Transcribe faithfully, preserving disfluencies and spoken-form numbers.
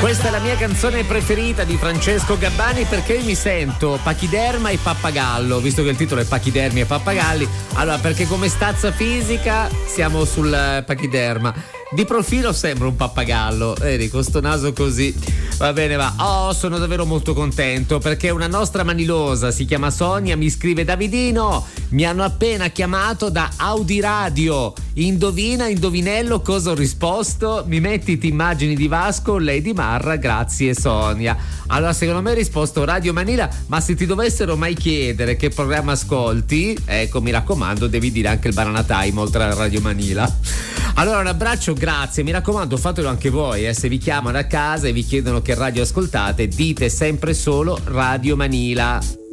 Questa è la mia canzone preferita di Francesco Gabbani, perché io mi sento pachiderma e pappagallo, visto che il titolo è Pachidermi e pappagalli. Allora, perché come stazza fisica siamo sul pachiderma, di profilo sembra un pappagallo, vedi, con sto naso così. Va bene, va. Oh, sono davvero molto contento perché una nostra manilosa, si chiama Sonia, mi scrive: Davidino, mi hanno appena chiamato da Audi Radio. Indovina, indovinello cosa ho risposto? Mi metti ti immagini di Vasco, lei di Marra, grazie Sonia. Allora, secondo me hai risposto Radio Manila, ma se ti dovessero mai chiedere che programma ascolti, ecco, mi raccomando, devi dire anche il Banana Time oltre a Radio Manila. Allora, un abbraccio, grazie, mi raccomando, fatelo anche voi, eh. Se vi chiamano a casa e vi chiedono che radio ascoltate, dite sempre solo Radio Manila.